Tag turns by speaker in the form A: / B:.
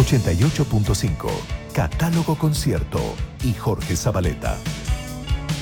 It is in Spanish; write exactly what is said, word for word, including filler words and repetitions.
A: ochenta y ocho punto cinco, Catálogo Concierto y Jorge Zabaleta.